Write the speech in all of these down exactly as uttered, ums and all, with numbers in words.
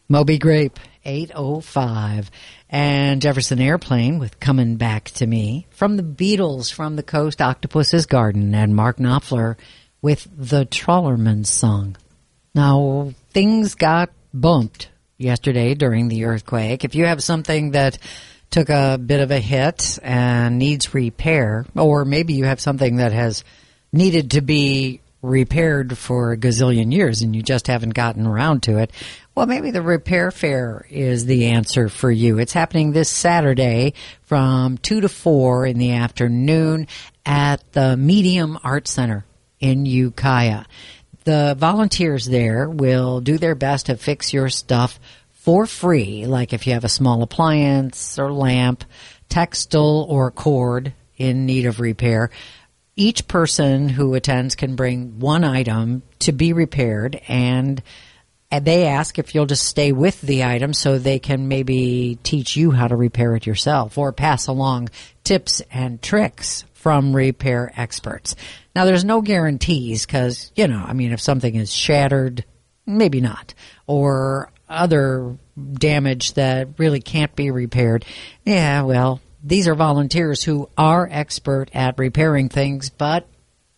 Moby Grape, eight oh five. And Jefferson Airplane with Coming Back to Me. From the Beatles, From the Coast, Octopus's Garden, and Mark Knopfler with the Trawlerman's Song. Now, things got bumped yesterday during the earthquake. If you have something that took a bit of a hit and needs repair, or maybe you have something that has needed to be repaired for a gazillion years and you just haven't gotten around to it, well, maybe the repair fair is the answer for you. It's happening this Saturday from two to four in the afternoon at the Medium Art Center in Ukiah. The volunteers there will do their best to fix your stuff for free, like if you have a small appliance or lamp, textile or cord in need of repair. Each person who attends can bring one item to be repaired, and they ask if you'll just stay with the item so they can maybe teach you how to repair it yourself or pass along tips and tricks from repair experts. Now, there's no guarantees because, you know, I mean, if something is shattered, maybe not, or other damage that really can't be repaired, yeah, well, these are volunteers who are expert at repairing things, but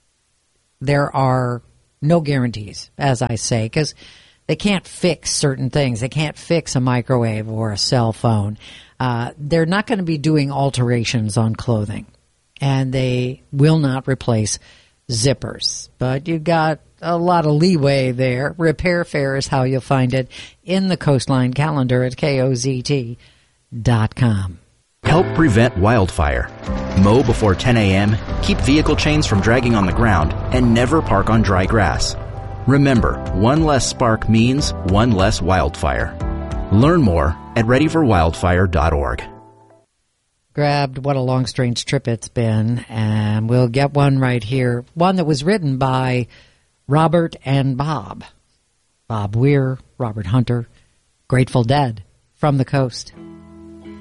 there are no guarantees, as I say, because they can't fix certain things. They can't fix a microwave or a cell phone. Uh, they're not going to be doing alterations on clothing, and they will not replace zippers. But you've got a lot of leeway there. Repair Fair is how you'll find it in the Coastline calendar at K O Z T dot com. Help prevent wildfire. Mow before ten a.m., keep vehicle chains from dragging on the ground, and never park on dry grass. Remember, one less spark means one less wildfire. Learn more at ready for wildfire dot org. Grabbed What a Long Strange Trip It's Been, and we'll get one right here. One that was written by Robert and Bob. Bob Weir, Robert Hunter, Grateful Dead, From the Coast.